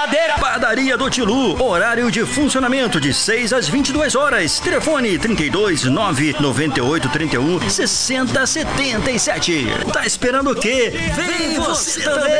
geladeira. Padaria do Tilu, horário de funcionamento de 6 às 22 horas. Telefone 32 998 31 60 77. Tá esperando o quê? Vem você também!